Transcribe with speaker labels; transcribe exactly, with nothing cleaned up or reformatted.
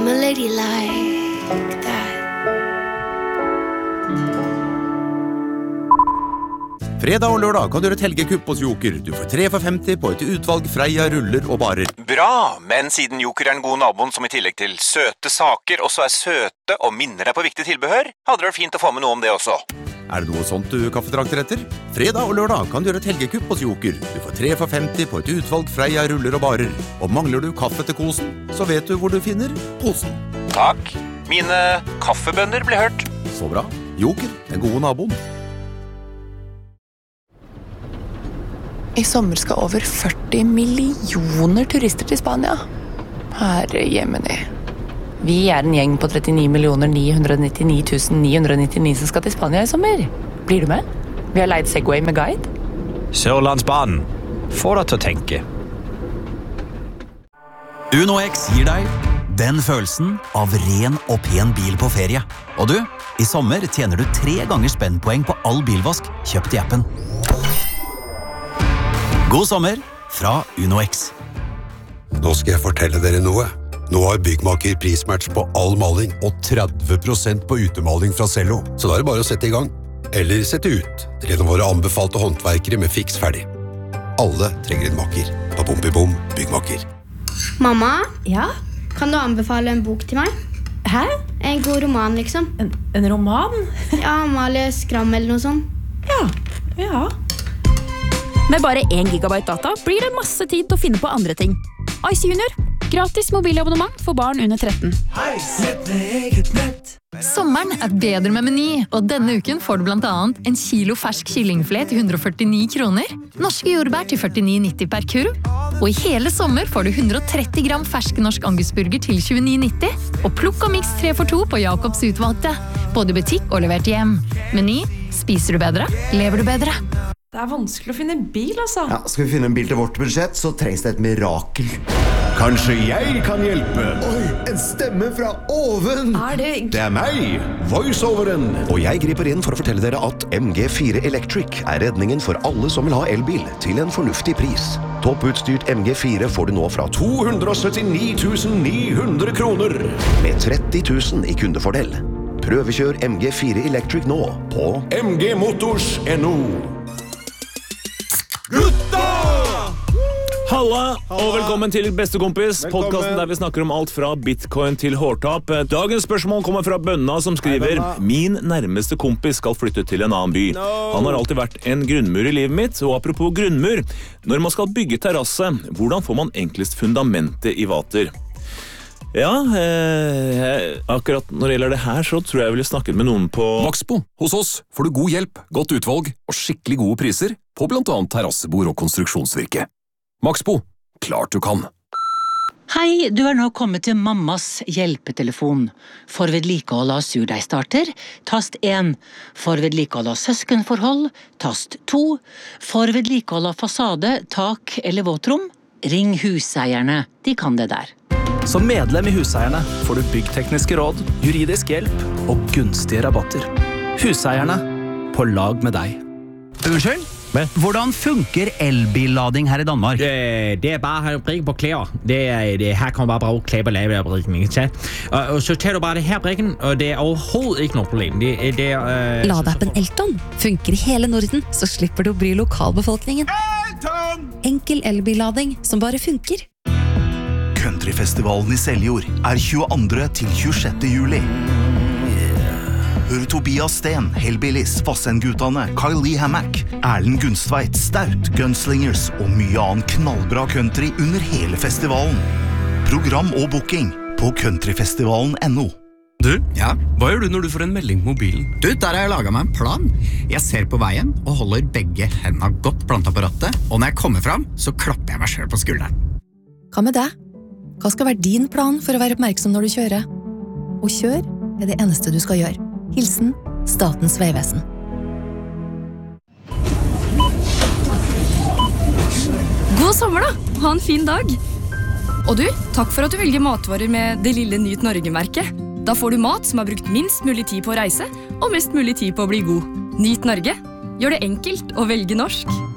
Speaker 1: I'm a lady like that.
Speaker 2: Fredag og lørdag kan du gjøre et helgekupp hos Joker. Du får tre for femti på et utvalg Freia ruller og barer.
Speaker 3: Bra, men siden Joker er den gode naboen som i tillegg til søte saker også er søte og minner deg på viktig tilbehør, hadde det vært fint å få med noe om det også.
Speaker 2: Er det noe sånt du kaffetrakter etter? Fredag og lørdag kan du gjøre et helgekupp hos Joker. Du får tre for femti på et utvalg Freia ruller og barer. Og mangler du kaffe til kosen, så vet du hvor du finner posen.
Speaker 3: Takk. Mine kaffebønner ble hørt.
Speaker 2: Så bra. Joker, den gode naboen.
Speaker 4: I sommer skal over førti millioner turister til Spania. Herre jemini. Vi er en gjeng på trettini millioner ni hundre nittini tusen ni hundre nittini som skal til Spania i sommer. Blir du med? Vi har leid Segway med guide.
Speaker 5: Sørlandsbanen. Få deg til å tenke.
Speaker 6: Uno X gir deg den følelsen av ren og pen bil på ferie. Og du, i sommer tjener du tre ganger spennpoeng på all bilvask kjøpt i appen. God sommer fra Uno X.
Speaker 7: Nå skal jeg fortelle dere noe. Nå har Byggmaker prismatch på all maling og tretti prosent på utemaling fra Cello. Så da er det bare å sette i gang. Eller sette ut til en av våre anbefalte håndverkere med fiks ferdig. Alle trenger en maker. På Bompibom Byggmaker.
Speaker 1: Mamma,
Speaker 8: Ja?
Speaker 1: kan du anbefale en bok til meg?
Speaker 8: Hæ?
Speaker 1: En god roman, liksom.
Speaker 8: En, en roman?
Speaker 1: Ja, Amalie Skram eller noe sånt.
Speaker 8: Ja, ja.
Speaker 9: Med bare én gigabyte data blir det masse tid til å finne på andre ting. Ice Junior. Gratis mobilabonnement for barn under tretten.
Speaker 10: Sommeren er bedre med Meny, og denne uken får du blant annet en kilo fersk kyllingfilet til hundre og førtini kroner, norske jordbær til førtini nitti per kurv, og i hele sommer får du hundre og tretti gram fersk norsk angusburger til tjueni nitti, og plukk og miks tre for to på Jakobs utvalgte, både i butikk og levert hjem. Meny, spiser du bedre, lever du bedre.
Speaker 8: Det er vanskelig å finne bil, altså.
Speaker 11: Ja, skal vi finne en bil til vårt budsjett, så trengs det et mirakel.
Speaker 12: Kanskje jeg kan hjelpe?
Speaker 11: Oi, en stemme fra oven!
Speaker 8: Er det...
Speaker 12: Det er meg, voiceoveren.
Speaker 13: Og jeg griper inn for å fortelle dere at M G fire Electric er redningen for alle som vil ha elbil til en fornuftig pris. Topputstyrt M G fire får du nå fra
Speaker 12: to hundre og syttini tusen ni hundre kroner.
Speaker 13: Med tretti tusen i kundefordel. Prøvekjør M G fire Electric nå på
Speaker 12: M G Motors punktum N O. Gutta!
Speaker 14: Halla, og velkommen til Bestekompis, podcasten der vi snakker om alt fra bitcoin til hårtap. Dagens spørsmål kommer fra Bønna som skriver: Min nærmeste kompis skal flytte til en annen by. Han har alltid vært en grunnmur i livet mitt, og apropos grunnmur, når man skal bygge terrasse, hvordan får man enklest fundamentet i vater? Ja, eh, akkurat når det gjelder det her, så tror jeg jeg ville snakket med noen på
Speaker 15: Maxbo. Hos oss får du god hjelp, godt utvalg og skikkelig gode priser på blant annet terrassebord og konstruksjonsvirke. Maxbo, klart du kan.
Speaker 16: Hei, du er nå kommet til mammas hjelpetelefon. For vedlikehold av surdeigstarter, tast én. For vedlikehold av søskenforhold, tast to. For vedlikehold av fasade, tak eller våtrom, ring huseierne. De kan det der.
Speaker 17: Som medlem i Huseierne får du byggtekniske råd, juridisk hjelp og gunstige rabatter. Huseierne, på lag med deg.
Speaker 18: Unnskyld? Hvordan funker elbillading her i Danmark?
Speaker 19: Det, det er bare å bruke på klær. Det, det, her kan man bare bruke klær på lavebrikken, ikke sant? Og så tar du bare det her brikken, og det er overhovedet ikke noe problem. Det, det, uh,
Speaker 20: Ladeappen Elton funker i hele Norden, så slipper du å bry lokalbefolkningen.
Speaker 12: Elton!
Speaker 20: Enkel elbillading som bare funker.
Speaker 6: Countryfestivalen i Seljord er tjueandre til tjuesjette juli. Hør Tobias Sten, Hellbillies, Vassendgutane, Kyle Lee Hammack, Erlend Gunstveit, Staut, Gunslingers og mye annen knallbra country under hele festivalen. Program og booking på countryfestivalen punktum N O.
Speaker 21: Du, ja? Hva gjør du når du får en melding på mobilen?
Speaker 18: Du, der har jeg laget meg en plan. Jeg ser på veien og holder begge hendene godt plantet på rattet, og når jeg kommer frem, så klapper jeg meg selv på skulderen.
Speaker 20: Hva med deg? Hva skal være din plan for å være oppmerksom når du kjører? Og kjør er det eneste du skal gjøre. Hilsen Statens Vegvesen.
Speaker 9: God sommer da! Ha en fin dag! Og du, takk for at du velger matvarer med det lille Nyt Norge-merket. Da får du mat som har brukt minst mulig tid på å reise, og mest mulig tid på å bli god. Nyt Norge. Gjør det enkelt å velge norsk.